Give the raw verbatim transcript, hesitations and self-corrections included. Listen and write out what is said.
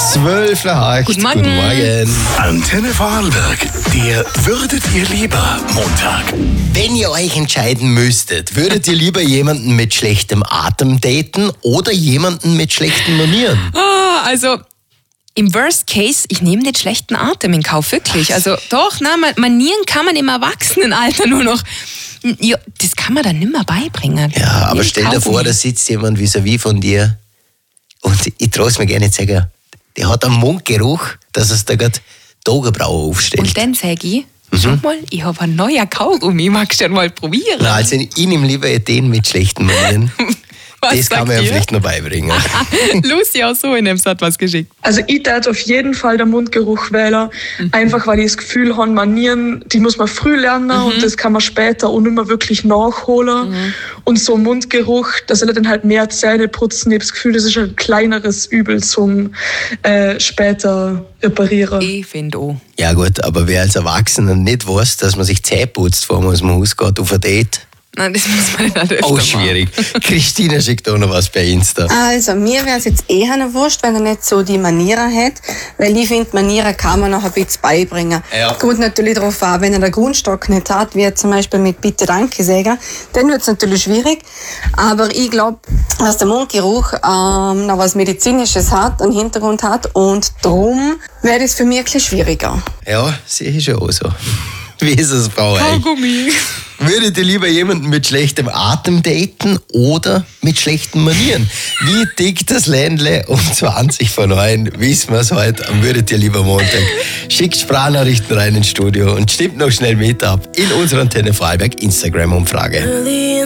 zwölf nach acht. Guten Morgen. Guten Morgen. Antenne Vorarlberg, der Würdet ihr lieber Montag. Wenn ihr euch entscheiden müsstet, würdet ihr lieber jemanden mit schlechtem Atem daten oder jemanden mit schlechten Manieren? Ah, also im Worst Case, ich nehme den schlechten Atem in Kauf, wirklich. Also doch, na, Manieren kann man im Erwachsenenalter nur noch... Ja, das kann man dann nicht mehr beibringen. Ja, aber Wie stell dir Kaugummi. vor, da sitzt jemand vis-à-vis von dir und ich traue es mir gerne zu sagen, der hat einen Mundgeruch, dass es da gerade die Augenbrauen aufstellt. Und dann sage ich, schau mal, ich habe einen neuen Kaugummi, magst du den mal probieren? Na, also ich nehme lieber den mit schlechten Manieren. Was Das kann sagt man ja ihr? vielleicht noch beibringen. Lucy auch so in dem hat was geschickt. Also ich tat auf jeden Fall den Mundgeruch wählen, mhm. einfach weil ich das Gefühl habe, Manieren, die muss man früh lernen mhm. und das kann man später auch nicht mehr wirklich nachholen. Mhm. Und so ein Mundgeruch, dass er dann halt mehr Zähne putzen, ich habe das Gefühl, das ist ein kleineres Übel zum äh, später reparieren. Ich finde auch. Ja gut, aber wer als Erwachsener nicht weiß, dass man sich Zähne putzt, bevor man aus dem Haus geht, auf ein Date, Nein, das muss man nicht öfter auch machen. schwierig. Christina schickt auch noch was bei Insta. Also, mir wäre es jetzt eher noch wurscht, wenn er nicht so die Manieren hätte, weil ich finde, Manieren kann man noch ein bisschen beibringen. Ja. Kommt natürlich darauf an, wenn er den Grundstock nicht hat, wie zum Beispiel mit Bitte, Danke sagen, dann wird es natürlich schwierig. Aber ich glaube, dass der Mundgeruch ähm, noch was Medizinisches hat, einen Hintergrund hat und darum wäre es für mich ein bisschen schwieriger. Ja, sehe ich schon auch so. Wie ist es, Frau Eich? Kaugummi. Würdet ihr lieber jemanden mit schlechtem Atem daten oder mit schlechten Manieren? Wie tickt das Ländle um zwanzig vor neun? Wissen wir es heute am Würdet ihr lieber Montag. Schickt Sprachnachrichten rein ins Studio und stimmt noch schnell mit ab in unserer Antenne Vorarlberg Instagram-Umfrage.